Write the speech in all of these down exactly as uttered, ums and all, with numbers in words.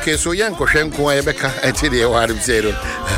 Okay, so young Koshenko Rebecca until the one zero.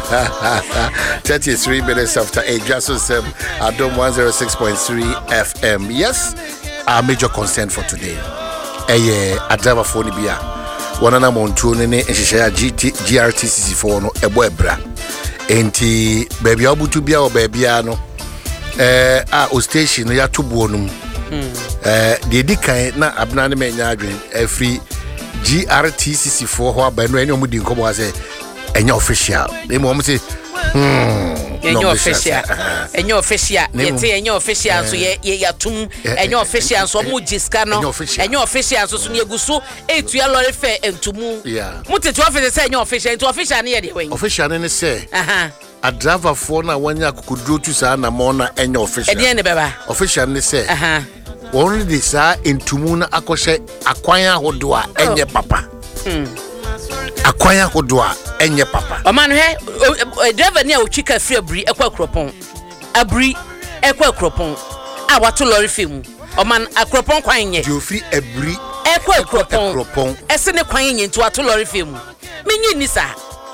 thirty-three minutes after eight, just as um, Adom one oh six point three F M. Yes, our major concern for today. A driver for Nibia. One of them on tune and share G R T C four no a webra. Enti baby abu to be our baby ano. Eh, ah, o station ya to bonum. Eh, the dika na abnane menya adwen every G R T C four ho aba no enyo mudi nkomo ase enyo official. Dem mo say hmm enyo official. Enyo official. Yete enyo official so ye yatum enyo official so mu jiska no. Enyo official so so ne eguso etua lorry fair entumu. Mutete official say enyo official into official ne ye de wen. Official ne say. Aha. A driver for na wanya kukudro tu sa na mo na enyo official. E de ne beba. Official ne say. Aha. Only this are in Tumuna Akoshe Akwaya Hodua enye papa. Hmm. Akwaya Hodua enye papa. O man he driver near Uchika free abri ekwa kropon. Abri ekwa kropon. A watu lorry film. O man akropon kwanye. You free abri ekwa kropon. Ese ne kwanye nti watu lorry film. Menyi ni sa.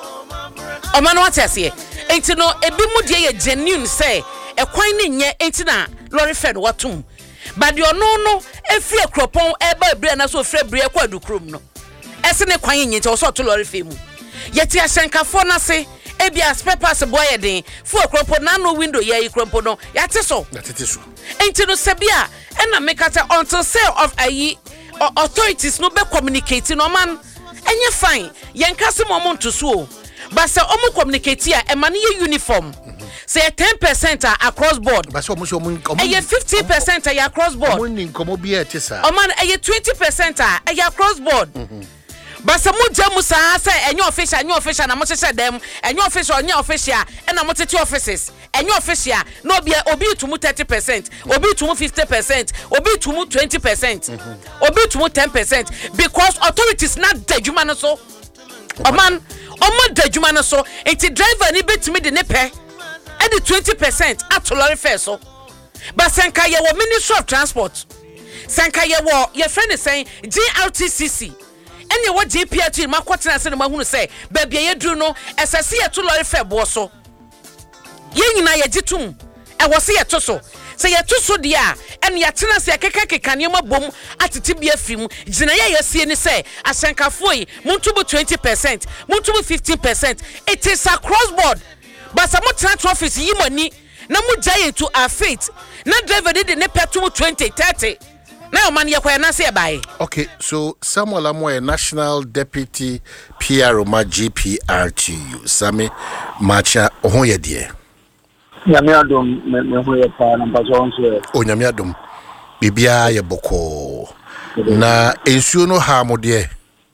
O man what ase. Enti no ebi mu de ye genuine say ekwan ne nye enti na lorry fan watum. But you no no efi ekropon eba ebre na so free bre ekwa dukrum no ese ne kwan yin nti o so to lorry femu yeti ahyenkafo na se ebia spare parts boy den fu ekropon na no window ye ekropon no yate so yate so enti no sebia e na mekata until sale of ayi authorities no be communicating no man enye fine yenkase mo mo ntoso but say o mo communicate ya e man ye uniform. Say ten percent across board. But so much fifty percent across board. Oh man, a twenty percent across board. But some jamusa say and your official and your official and I them and your official and your official and I'm two offices and your official no be obi to mu thirty percent, obi to mu fifty percent, obi to mu twenty percent, obi to mu ten percent because authorities not the human so. Oh man, oh man the human so it's driver ni bet me the nepe. And the twenty percent at lorry fair so. But Sanka ye wo Ministry of Transport. Sanka ye wo your friend is saying G R T C C. And ye what G P R T ma kwatena se ma hunu say baby ye dru no esase ye to lorry fair bo so. Ye nyina ye gitum e wo se ye to so. Se ye to so dia and ye tena se keka keka ne ma bom atete bia fim gina ye ye sie ni say asankafo yi muntubu twenty percent muntubu fifteen percent it is across board. But some transport office yi money na mu giant to our faith na driver did the petrol twenty thirty na man ye kwa na say buy. Okay, so Samuel Amoy, National Deputy P R O ma G P R T U Sami Macha ohoye die nyame adom me me hoye pa na bazo nso o nyame adom bibia ye boko na ensuo no ha mo de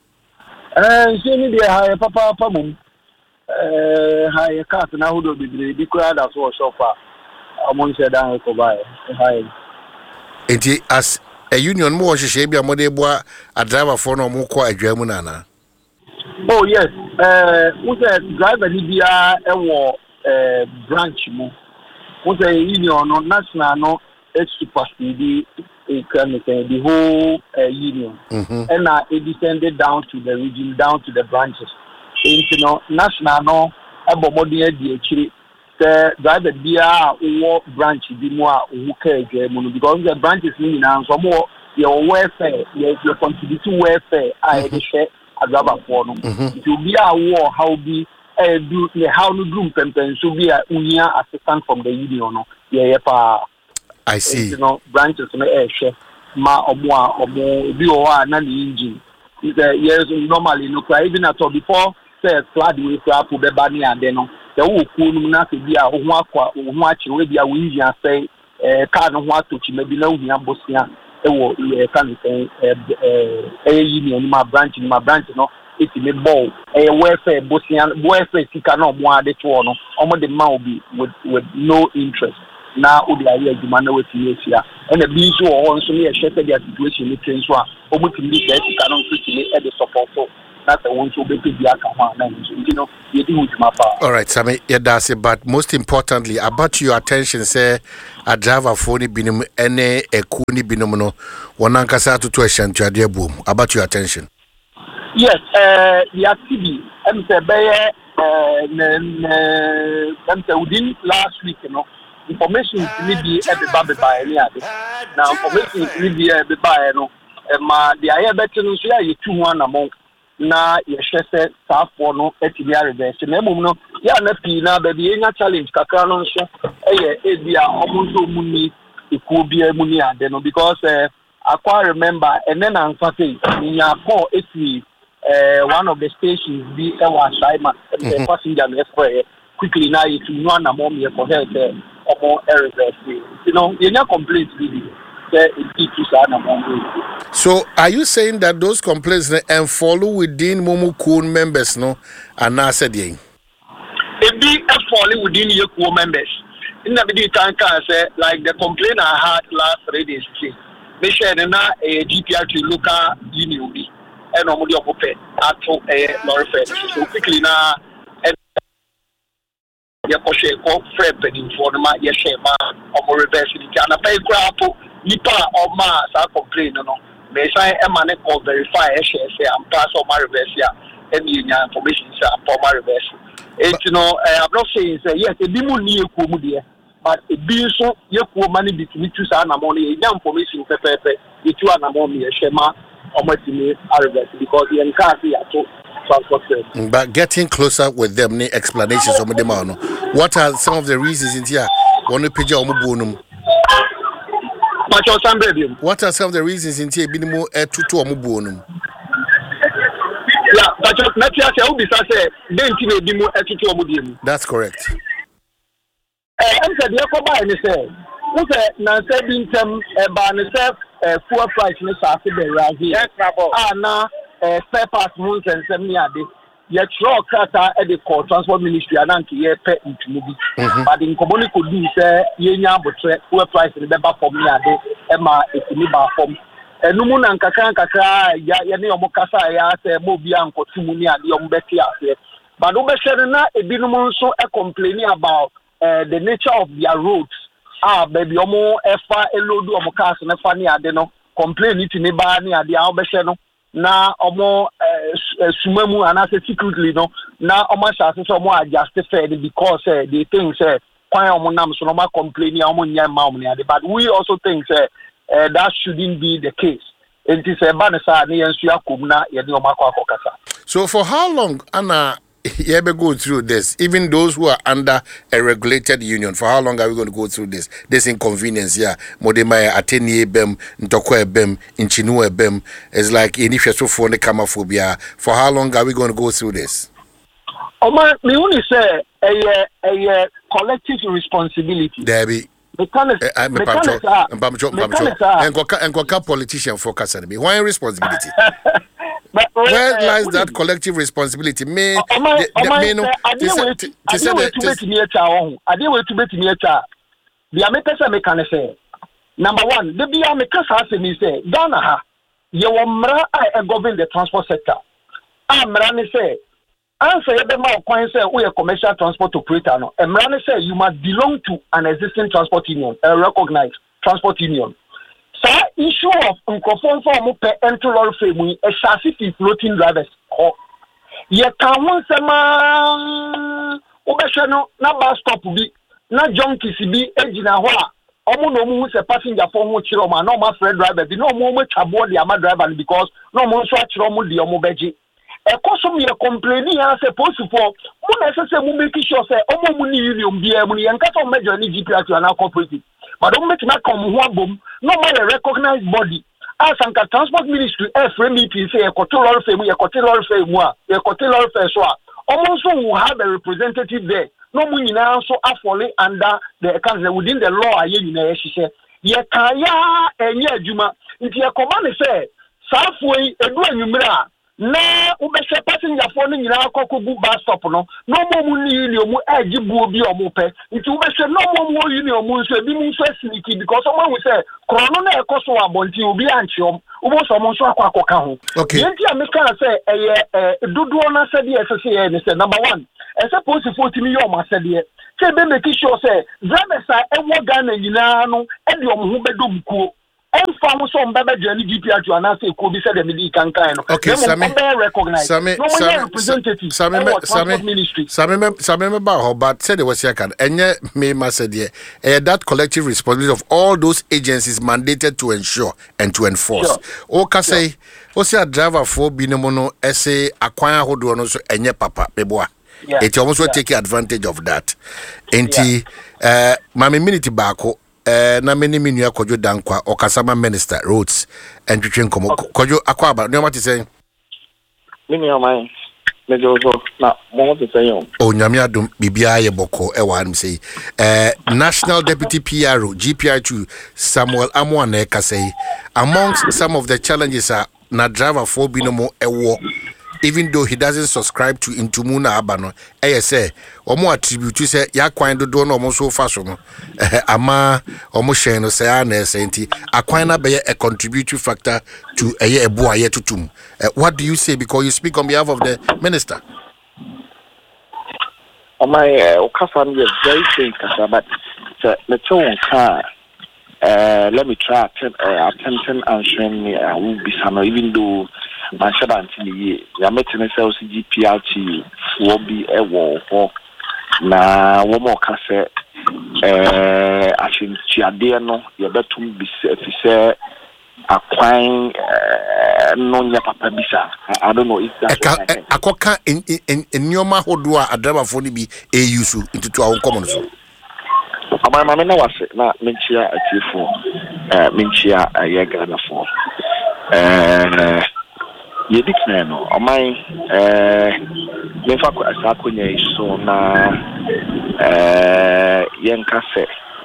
eh ensuo ni de ha ye papa papa mum eh high cat na hudo bibire bi kwa da so shofa amon se dan ko bae high enti as a union mo hwehwe bia mo de boa a driver for no mo ko adwa mu nana. Oh yes, eh wo se driver ni bia e wo eh branch mu wo se union no national no e supersede e can the whole uh, union mm-hmm. and uh, it descended down to the region, down to the branches. You know, national no abomodi e di ekiri the driver bia wo branch bi mu a wo ka edwa mu because the branches ni na so mo your welfare your contribute to welfare I dey share adaba for no to be a wo how be eh do how no drum pempen so be a unia assistant from the union no yeah pa I see you know branches no eh share ma omo a omo bi o a na the engine is uh, yes normally no cry even at all before say flood we crap be bani and then no the wo ku no na se bi a ho akwa ho a kire we bi a we engine say eh car no ho atochi maybe na ohia bosia e wo e kan say eh eh union ma branch ma branch no it me ball eh welfare bosia welfare sika no mo ade to no omo de ma obi with with no interest na odi aye aduma na wetin yesia and bi so o nso ne ehwe se dia situation ni train so a omutimi dey sika no so timi e dey support so that's the one so be be aka ho na you know you do hujuma pa. All right, Sammy, yeah, that's it. But most importantly, about your attention, say a driver for ni binum ene ekuni binum no wonankasa to to ehyantuade boom about your attention. Yes, uh, the T V, I'm saying, I'm saying within last week, you know, information is really every baby by any other. Now, information is really every by, you know, ma the I better no share you two one among na yɛhwɛ sɛ saafo no atumi areverse na mmom no ya na pii na baabi enya challenge kakra no nso ɛyɛ ebi a ɔmo nso mu ni ekuo bia mu ni ade no because uh, I quite remember and then I'm saying nya call esi uh, one of the stations be e wa Shaima the passenger no ɛfrɛ quickly na you to know na mom here for her say ɔmo reverse you know yenya complaint really. So, are you saying that those complaints and follow within Momu Kun members, no? And I said, yeah. It be a follow within your core members. In the video, time say like the complaint I had last three days. They shared a G P R to local union and normally open at a lorry fair. So quickly now, and your Koshe called Fred Penny for the my Yeshema or reverse in Ghana pay grapple. Nipa or ma sa complain no me say e ma ne call verify e share say am pass on my reverse ya and the information say am for my reverse it you know I'm not saying say yes e bi mu ni ekuo mu de but e bi so yekuo ma ne bitimi tu sa na mo ne e information pepepe e tu na mo me e share ma o ma ti me reverse because the encar ya to transport. But getting closer with them ni explanations of them no what are some of the reasons in here one page o mo bonum. What are some of the reasons in here being more to to Omubonum? Yeah, but not just how this I say, then to be more to Omudium. That's correct. I'm said, Yakoba, and say, what's a Nancy Bintam, a Barnestep, a poor price, Miss Arthur, right here. Ah, now, spare parts, moons, and semi a day. Yet, rock at the court transport ministry and anti year pet into movie. But in Comoni could be say, Yenya, but poor price in the back for me a day, Emma, if you need from a Numun and Kakan Kaka, Yaneo Mokasa, I say, Mobia and Kotumuni and the Umbeti. But Ubesherina, a binumun so a complaining about the nature of their roads. Ah, baby, Omo, Efa, Elodu, Omokas, and Efani Adeno, complaining to Nibani at the Albesheno. Na omo sumemu and as secretly no na omo shase so omo justify because uh, they think say kwan omo nam so no ma complain ya omo nya ma omo but we also think say uh, that shouldn't be the case. It is a banesa na yensu akom na ye de omo akokasa. So for how long Anna you be go through this, even those who are under a regulated union, for how long are we going to go through this this inconvenience here? Modema ateni ebem ntoko ebem inchinu ebem is like initial for the camophobia. For how long are we going to go through this? Oma me only say a a collective responsibility. Debbie mechanics mechanics and politician focus on me. Why responsibility? But where uh, lies that collective responsibility? Me, I didn't wait to be a child. I didn't wait to be a child. The American mechanic number one, the B M has me say, Ghana, you are I govern the transport sector. I'm running say, answer the more coins say we are commercial transport operator. No, and running say you must belong to an existing transport union, a recognized transport union. So issue of microphone for mo pe enter lorry frame a chassis floating drivers or ye can one sema obehwe no na bus stop bi na junkies bi ejina ho a omo no mu se passenger for ho kire o ma na o ma friend driver bi no mo mo twabo de ama driver because no mo nso a kire o mo de o mo beji e koso me complaining ya say post for mo na say mo make sure say omo mu ni union bi e mu ni enka so major ni G P R to na cooperative. But don't make me come one boom. No more a recognized body. As Anka Transport Ministry, F M E P say a cotilor fame, a cotilor fame, a cotilor feswa. Almost will have a representative there. No money now so affordly under the council within the law. I she said, Ye Kaya and Ye Juma. If your command say, Southway, a good numera. Na ubese passenger phone nyina akokogu bus stop no no mo ni union mu agibu obi o mo pe nti ubese no mo mo union mu nso bi mu nso asiniki because someone will say krono na ekoso abonti obi anchi om ubo so mo nso akwa akoka ho yenti ameka say eh dodo na say de ese say ne say number one ese post forty million ma say de say be make sure say drivers are e wo Ghana nyina no e de om ho bedom kuo and from some Baba Journey G P R to announce a could be said the Medican kind of okay, Sammy recognize Sammy representative Sammy Sammy ministry. Sammy Sammy Baho, but said it was here can and yet me said yeah, that collective responsibility of all those agencies mandated to ensure and to enforce. Sure. Okay, say, what's your driver for Binomono essay acquire who do also and your papa, Beboa. Yeah. It almost yeah. will take advantage of that. Enti, yeah. uh, Mammy Minute Bako. Uh, na many minu akojo dankwa okasama minister roads and twetwen komo kojo akwaba no what is saying mini amai mejo so na mo to say on o nyame adom bibia ye boko e wa am say uh, national deputy P R O G P R two Samuel Amwane ka say amongst some of the challenges are na driver for binomo ewo even though he doesn't subscribe to Intumuna Abano, I say, or more attribute to say, Yaquine do no almost so fashion. Ama almost share no say, Senti, Aquina be a contributory factor to a year boy to tum. What do you say? Because you speak on behalf of the minister. Oh, my Okasan is very safe, but the tone car. Uh, let me try attempt uh, attempting answering me. I will be some, even though my shadow until the year, meeting ourselves G P R T will be a war for now. One more cassette. Uh, I think Chiadiano, you better be say acquiring no nya papa bisa. I don't know if that's a coca in in in your mahodua a driver for the be a use into our common. My mamma was not Minchia at you for Minchia a year Ghana for. You did know, or my Nefa Sakunya so now young cafe.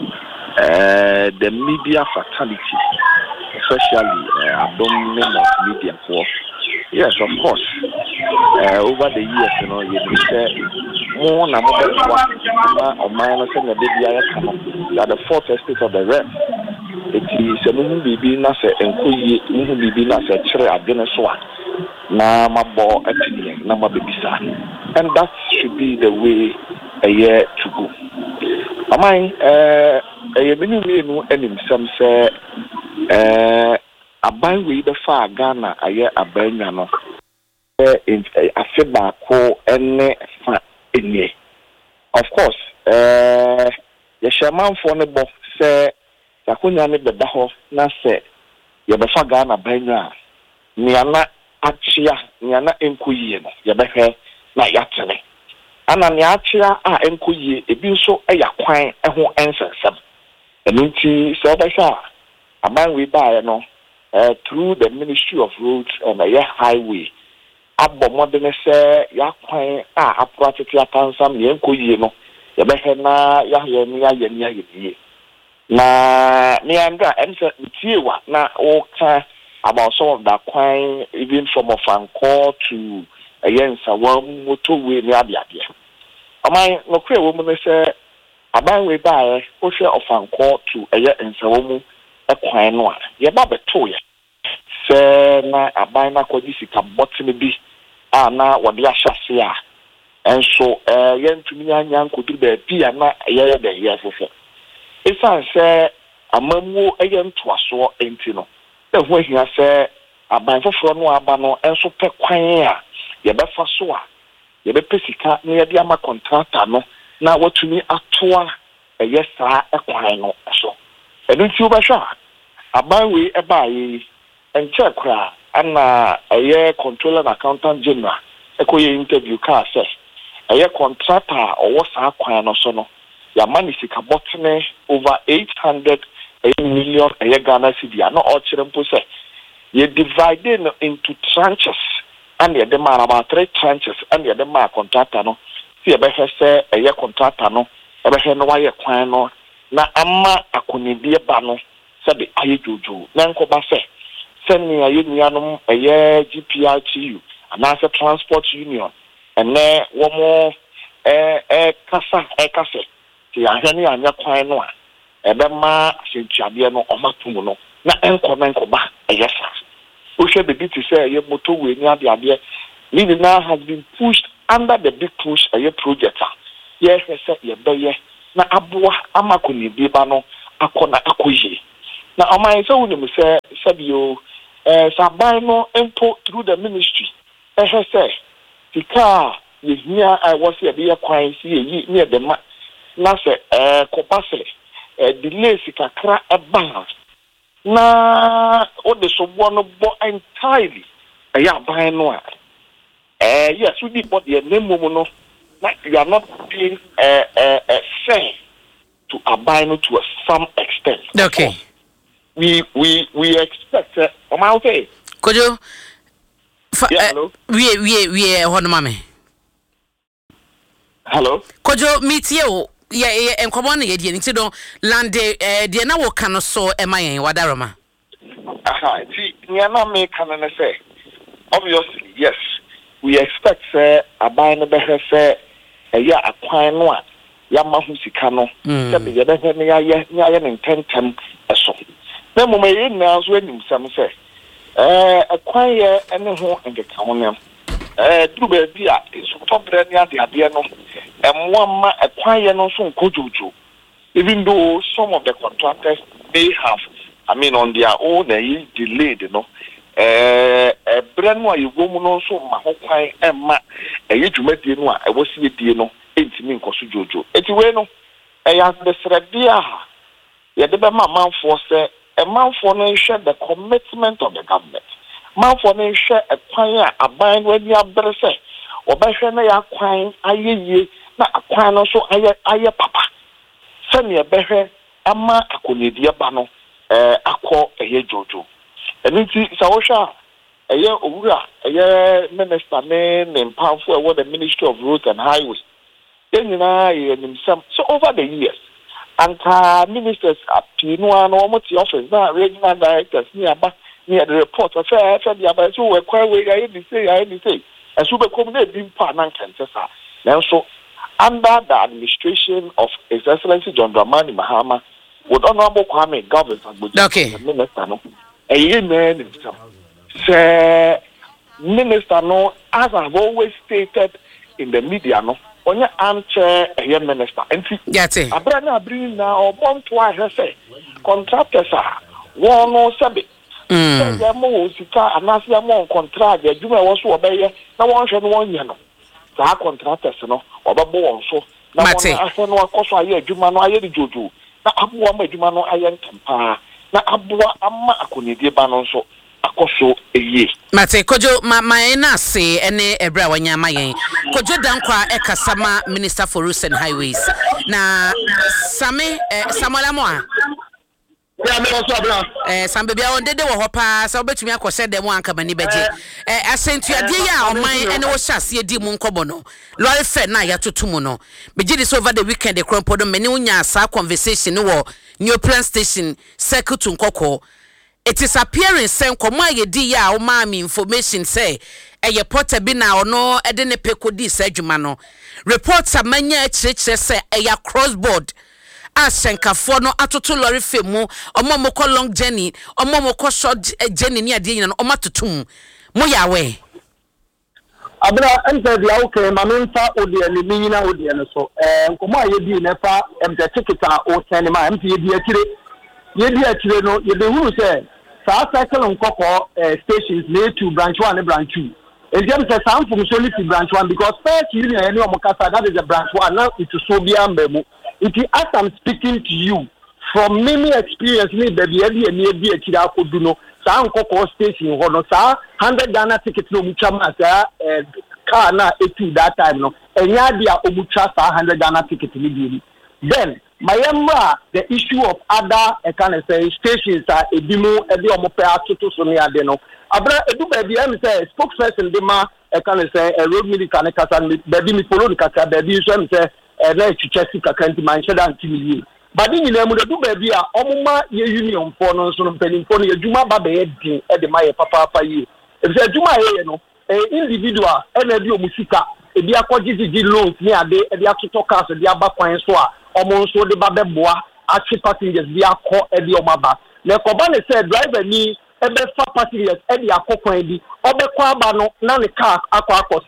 The media fatality, especially abdominal media for. Yes, of course. Uh, over the years, you know, you say more than one or minus and the baby are the fourth estate of the rep. It is a movie being as a movie being as a chair at Venezuela. Now, my boy, opinion, number baby son. And that should be the way a year to go. Am I, uh, a minimum enemy, some say, uh, a buy with the far Ghana, a year a Benano. I feel back for any in of course, uh, the shaman for the box say, Yakunya the Daho, na say, Yabafa Ghana Bena, Niana Achia, Niana Enkuyi, Yabehe, na Yatane. And an Yachia are Enkuyi, a bin so a yaquine, and who answer some. The Minty said, I saw a man we buy, no. Uh, through the Ministry of Roads and a highway. Abbo modern say, Yaquine, ah, a project Yapansam, Yanko, no, Yabehena, Yahya, Yanya, na Nianda, and Tiwa, na okay about some of that quine, even from a fan call to a Yensa, one motor way near the idea. Am I no clear woman say, a man we buy, or share of fan call to a Yensa woman, a quine one, Yababa Toya. Say na abana kodisi ka bottle bi a na wode ahyase a enso eh yentumi anya nkodu ba bi a na yeye da ye sese esan se amamuo eye ntoaso enti no e ho ahia se aban foforo no aba no enso pe kwan a ye befa so a ye be pesika na ye de ama contractor no na watumi atoa eye saa ekwan no so enu ti obahwa aban we e ba yi and check and uh, a year controller and accountant general. Echo interview car says a year contractor or what's our coin or so no. Your money is a bottom over eight hundred million a year Ghana city. Not all children possess. You divide into tranches and the demand about three tranches and the demand contractor no. See a better say a year contractor no. A better no why a coin no. Na ama akunibie bano said the aye juju. Nanko base. Send me a union, a year G P R T U, and as a transport union, and then one more a casa, a cafe. The Ahani and Yaquino, a Bema, Saint Chabiano, or Matumuno, not Encomenco back, a yes. We should be to say a motor with near the idea. Living now has been pushed under the big push a year project. Yes, I said, ye baye, na abua, amakuni, bibano, akona akuji. Now, on my own, you say, Sabio, uh, Sabino, import through the ministry. As I say, the car is near, I was here, be a quiet, near the mat. Nasa, uh, Copase, uh, delay, Sikakra, a balance. Na, what the so one of entirely, a ya by no. Uh, yes, we did what the name of you are not being uh, uh, uh, fair to albino to some extent. Okay. We we we expect. Uh, am I okay? Could you? Yeah, hello. We we we uh, hold mama. Hello. Could you meet you? Yeah yeah. And come on, yeah. You don't land. Uh, the na work can so am I in Wadaroma? Aha. See, we are not making an say. Obviously, yes. We expect uh, albino better say. Ya akwan no a ya mahu sika no se be ye be ne ya ye ya ye ntentem eso na mo me ye na so anim sam se eh akwan ye ene ho ngeka wonem eh duru be bi a so tobre ne ade ade no emwa ma akwan ye no so nkojojo even though some of the contractors may have I mean on their own they delayed no eh eh brand no ayo mu no so ma ho kwan emma eye dwumadie no a e wosie die no entimi nkoso jojo eti we no e ya desredia ye de be ma manfo se e manfo no hwe the commitment of the government manfo no hwe e kwan a aban no ani abre se obehwe na ya kwan ayeye na akwan no so aye aye papa se ne behwe ama akonedie ba no eh akọ eye jojo enti sawosha eye owura eye minister ne ne mpamfo e wo the Ministry of Roads and Highways enina ye nimsam so over the years anta ministers apinu an omoti office na regional directors ni aba ni the report of fair fair the aba so we kwa we ya dey say ya dey say asu be kom na bi mpa na nkante sa now so under the administration of His Excellency John Dramani Mahama with Honorable Kwame Governor okay minister no eye na nimsam say minister no as I've always stated in the media no onye armchair a minister enti yate abra na abri na obon to ahwe say contractors a won no sabe mm ya mo sika anase ya mo contract ya juma wo so obeye na won hwe no won ye no sa contractors no obabo won so na won ahwe no akoso aye juma no aye di jojo na abuwa ma juma no aye ntempa na abuwa amma akonedie ba no so akoso eye mate kojo ma ma na se ene ebra wanya mayen kojo dankwa ekasama Minister for Roads and Highways na same eh, Samuel Amoa ya me so abra eh sambe bia on dede wo hopa sa obetumi akose dem anka mani beje eh asentuade ya oman ene wo hyase di mu nkobo no lori fe na ya totumu no beje this over the weekend the crompo do meni unya sa conversation wo new plan station circle to nkoko. It is appearing sen koma ye di ya o ma mi information say eye porter bi na ono e de ne pekodi sa adwuma no reports amanya akirikire say eye crossboard asenkafo no atoto lorry femu omo moko long journey omo moko short journey ni ade nyina no omo totum mo ya we abra enter the okay mamenta odi ani nyina odi ani so eh nkomo aye di na fa emte ticket a o send ma emte ye di akire ye di akire no ye be huru say sa cycle nkoko stations ne to branch one and branch two. And them say some from solely to branch one because first union any omokasa that is a branch one now it is so bia mbemu. It is as I'm speaking to you from many experience me baby every and be a kida kodu no sa nkoko station ho no sa one hundred Ghana ticket no muchama sa car na eighty that time no enya dia omucha sa one hundred Ghana ticket ni bi. Then Mayemra, the issue of other uh, kind of say stations are a demo, a bit more pair to Sonia Deno. Abra, a do baby, I'm say spokesperson, the ma, a kind of say a road medical and baby, me follow the Kaka, baby, so I'm say a night to Chessica County, my shed and T V. But in the name of the do baby, Omuma, ye union for non son penny for your Juma Babe at the Maya Papa for you. If a Juma, you know, an individual, and a dio musica, a dia quantity loans near the Adiato Tokas, the Abba Point Soa. Almost so the babeboa actually passengers via call Eddie Omaba. The Kobane said driver ni ebe fa passengers Eddie Akokwendi, Obe Kwabano, Nani car Aqua say,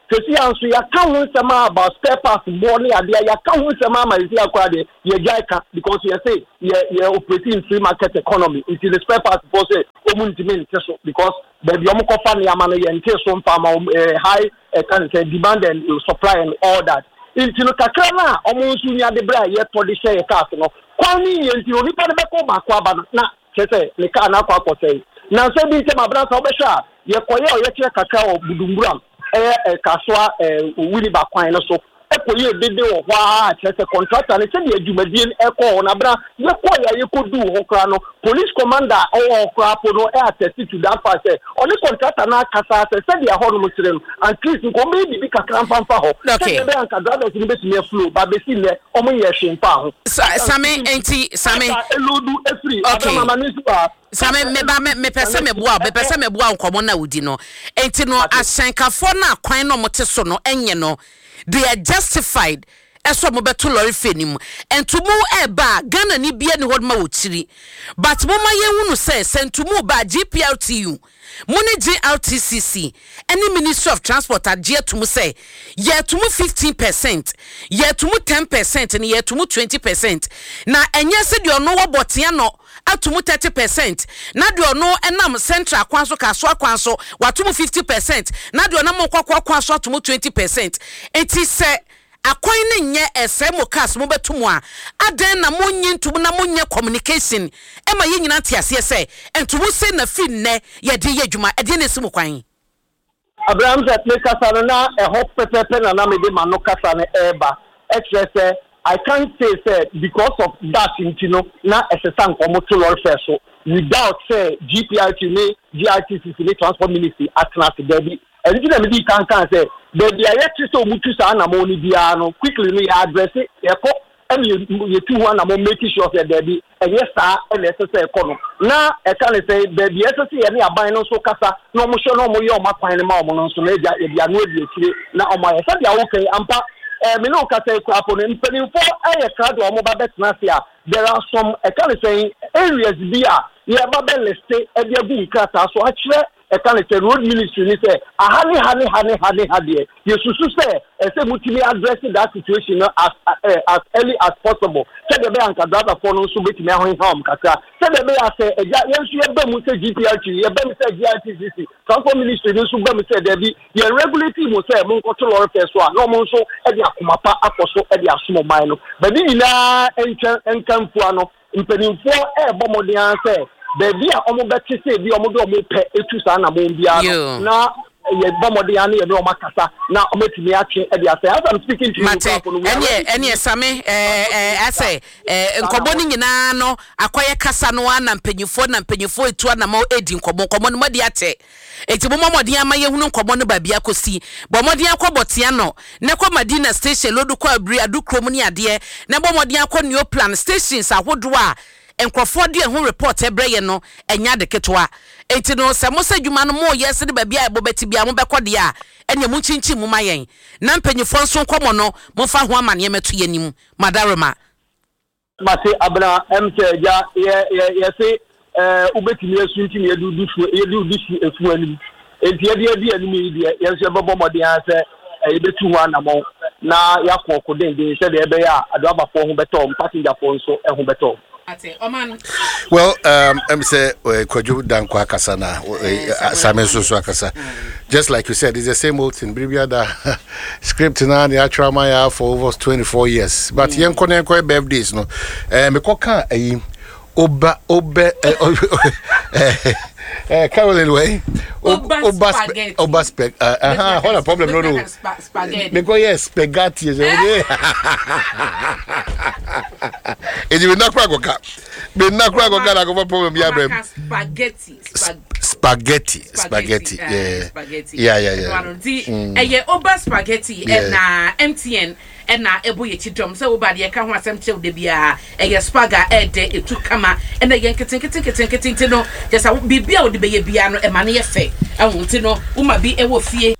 Kesi anso ya ka ho nsema about spare parts money ade ya ka ho nsema ma isi akwa de ye jaika because you say ye ye operating free market economy it is the spare parts for say omuntime nteso because baby omo kofa ne ama no ye nteso mfa ma high can say demand and supply and all that into no kakra na omo nsu nya de bra ye to de share cars no kwani ye nti oni pa de be ko ba kwa ba na kese ne ka na kwa kwa say na so bi se ma bra so be sha ye koye o ye kire kakra o budumburam eh kaswa eh wili ba kwan no so ekoye dede wo hwa kese contractor ne se de adwumadie eko na bra ye koya ye kodu ho kra no police commander o kra po no e attest to that part say only contractor na kasa se se de ho no musire and please ko me bi kakra mfa ho okay be anka drivers ni betime flow ba be si ne omo ye hwempa ho same enti same elodu efri okay mama ni suwa same me ba me pese me boa me pese me boa nkomo na wudi no enti no asankafo na kwan no mote so no enye no they are justified eso mo beto lorry fenim entumu eba Ghana ni bia ni hodma wo chiri but mo ma yehunu se sentumu ba G P R T U muni G R T C C any Ministry of Transport agie tumu say ye tumu fifteen percent ye tumu ten percent and ye tumu twenty percent na enye se de ono wo botia no atumu thirty percent na de ono enam central kwanso kaso kwanso watumu fifty percent na de ono mo kwakwa kwanso atumu twenty percent enti se akwan ne nye esemo cars mo betumu a aden na monyi ntumu na monye communication ema ye nyina tiase se entumu se na fi nne ye de ye dwuma e de na simu kwan Abraham zet me kasa na e hop pepepe na na me de mano kasa ne eba express I can't say say because of that intino na esesan komo to lor so without say G P R T ni G R T C C transport ministry atna se debi and you me kan kan say debi ayeti so mutu sa na mo ni bia no quickly ni address e ko and you you two one na mo make sure say debi and yes sir and say ko no na e kan say debi S C e ni aban no so kasa no mo sho no mo ye o makwan ni ma o mo no so na e bia no e bia na o ma ye say dia okay ampa eh me no ka say kwapo no mpeni fo aye crowd o mo ba betna sia there are some I can say areas bia ye ba be list e bia gu nkata so a kire e kan say road ministry ni say ahani hani hani hani hade yesusu say e say mutimi address that situation as uh, as early as possible say the be anka driver for no so betimi ahon hom kaka say the be say e ja yensu ye be mu say G P R T ye be mu say G R T C C transport ministry ni so be mu say there be ye regulate mu say mu control or first one no mu so e de akomapa akoso e de asomo man no ba ni nyina enkan enkanfu ano mpenimfo e bo modern say baby a omo beti say bi omo do omo pe etu sa na mo bia no na ye bomode ya na ye no makasa na ometimi atwe e dia say as I'm speaking to Mate, you enie enie same eh eh ase eh nkobo ni nyina no akoye kasa no na mpanyifo na mpanyifo etu na ma edi nkobo nkobo no madi ate eti bomo modi ama ye hunu nkobo no ba bia kosi bomodi akobotia no ne kwa Madina station lodu kwa abri adu krom ni ade ne bomodi akọ new plan stations ahodo a enkrofo de ho report ebreye no enya de ketwa enti no se mo sadwuma no mo yes de ba bia e bobeti bia mo bekode a enya mu chinchi mu mayen na mpanyifo nso nkomo no mo fa ho amane meto yanim madarema mate abra mc ja ye ye se eh ubetimi asunti ne edu dufu edu dufu efu anim enti ye de adi anim yi de ye se bobo mode an se e betu ho anamo na yakọ ko den de se de ebe ya adaba fo ho beto passenger fo nso e ho beto. Well, um, I'm say Kwaju Dankwa Kasana, Samen Soso Akasa. Just like you said, it's the same old thing. Bribia da script na the actual Maya for over twenty-four years. But young Konen Koi birthdays, no. Eh, me koka eh oba oba eh Caroline way. Oba spaghetti. Oba spag. Uh, hold on, problem no no. Spaghetti. Me go yes spaghetti. It will not crack oka. Be not crack oka na go problem ya brem. Spaghetti. Spaghetti. Spaghetti. Yeah. Spaghetti. Yeah, yeah, yeah. Eh ye oba spaghetti na M T N na ebo ye chidom se oba de ka ho asem che de bia eh ye spaga eh de etu kama na ye nketen nketen nketen nketen no just bibia wo de be ye bia no e ma ne ye fe ehun ti no uma bi e wo fie